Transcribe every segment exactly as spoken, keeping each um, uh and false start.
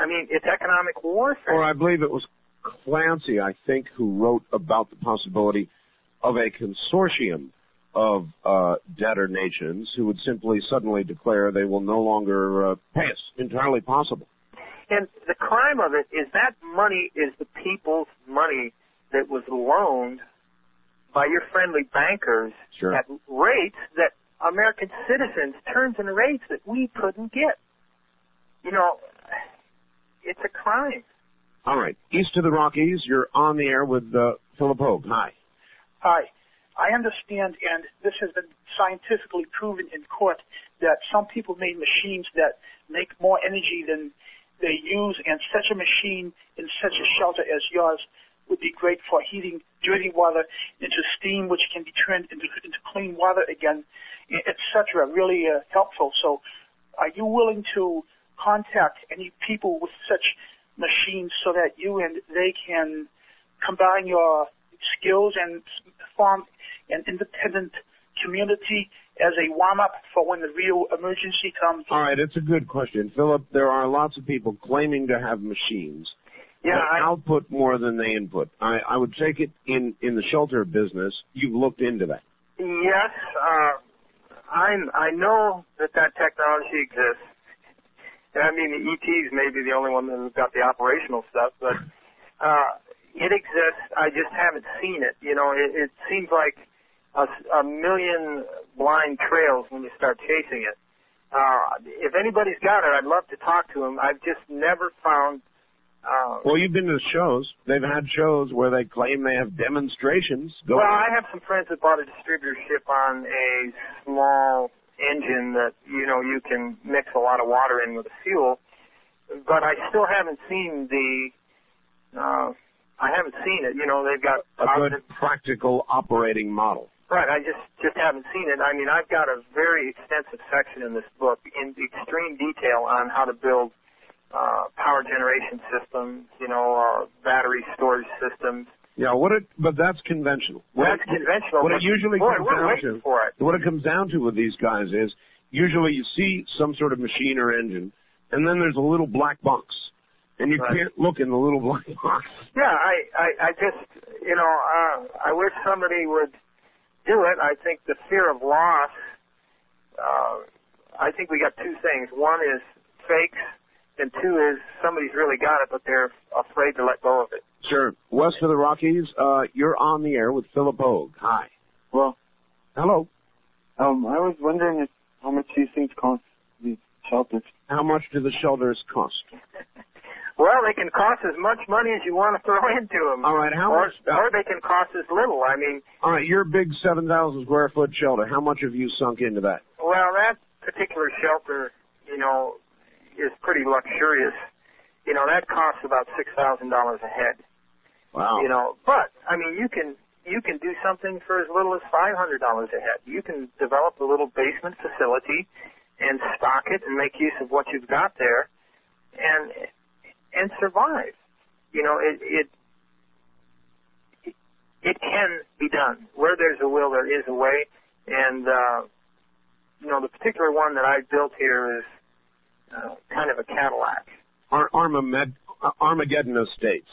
I mean, it's economic warfare. Or I believe it was Clancy, I think, who wrote about the possibility of a consortium of uh, debtor nations who would simply suddenly declare they will no longer uh, pay us. Entirely possible. And the crime of it is that money is the people's money that was loaned by your friendly bankers sure. at rates that American citizens turned into rates that we couldn't get. You know, it's a crime. All right. East of the Rockies, you're on the air with uh, Philip Hoag. Hi. Hi. I understand, and this has been scientifically proven in court, that some people made machines that make more energy than they use, and such a machine in such a shelter as yours would be great for heating dirty water into steam, which can be turned into, into clean water again, et cetera. Really uh, helpful. So are you willing to contact any people with such machines so that you and they can combine your skills and form an independent community as a warm-up for when the real emergency comes? All right, it's a good question. Philip, there are lots of people claiming to have machines yeah, that I, output more than they input. I, I would take it in, in the shelter business, you've looked into that. Yes, uh, I'm, I know that that technology exists. I mean, the E Ts may be the only one that's got the operational stuff, but uh, it exists. I just haven't seen it. You know, it, it seems like a, a million blind trails when you start chasing it. Uh, if anybody's got it, I'd love to talk to them. I've just never found... Uh, well, you've been to shows. They've had shows where they claim they have demonstrations. Go well, ahead. I have some friends that bought a distributorship on a small engine that, you know, you can mix a lot of water in with a fuel, but I still haven't seen the... Uh, I haven't seen it. You know, they've got... A good practical operating model. Right, I just, just haven't seen it. I mean, I've got a very extensive section in this book in extreme detail on how to build uh, power generation systems, you know, uh, battery storage systems. Yeah, what it, but that's conventional. What That's it, conventional. What it usually boy, comes we're down waiting to, for it. what it comes down to with these guys is, usually you see some sort of machine or engine, and then there's a little black box. And you right. can't look in the little black box. Yeah, I, I, I just, you know, uh, I wish somebody would do it. I think the fear of loss, uh, I think we got two things. One is fakes, and two is somebody's really got it, but they're afraid to let go of it. Sure. West of the Rockies, uh, you're on the air with Philip Hoag. Hi. Well, hello. Um, I was wondering if, how much these things cost, these shelters. How much do the shelters cost? Well, they can cost as much money as you want to throw into them. All right, how or, much? Uh, or they can cost as little. I mean. All right, your big seven thousand square foot shelter. How much have you sunk into that? Well, that particular shelter, you know, is pretty luxurious. You know, that costs about six thousand dollars a head. Wow. You know, but I mean, you can you can do something for as little as five hundred dollars a head. You can develop a little basement facility and stock it and make use of what you've got there, and. and survive. You know, it, it it can be done. Where there's a will, there is a way. And, uh, you know, the particular one that I built here is uh, kind of a Cadillac. Ar- Armamed- Armageddon Estates.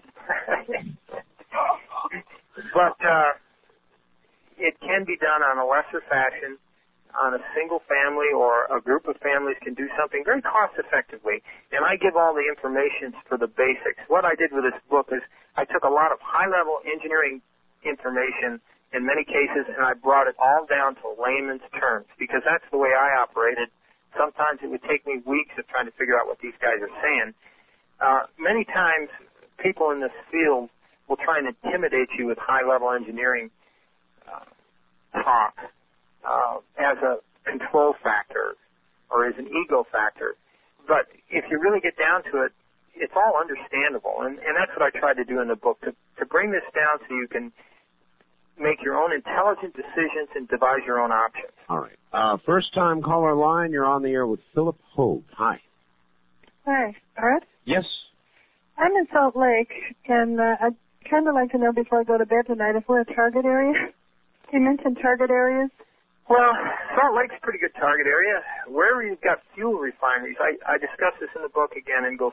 But uh, it can be done on a lesser fashion. On a single family or a group of families can do something very cost effectively. And I give all the information for the basics. What I did with this book is I took a lot of high level engineering information in many cases and I brought it all down to layman's terms because that's the way I operated. Sometimes it would take me weeks of trying to figure out what these guys are saying. Uh, many times people in this field will try and intimidate you with high level engineering uh, talk. Uh, as a control factor or as an ego factor. But if you really get down to it, it's all understandable. And, and that's what I tried to do in the book, to, to bring this down so you can make your own intelligent decisions and devise your own options. All right. Uh, first time caller line, you're on the air with Philip Hoag. Hi. Hi. Art? Yes. I'm in Salt Lake, and uh, I'd kind of like to know before I go to bed tonight if we're a target area. You mentioned target areas. Well, Salt Lake's a pretty good target area. Wherever you've got fuel refineries, I, I discuss this in the book again and go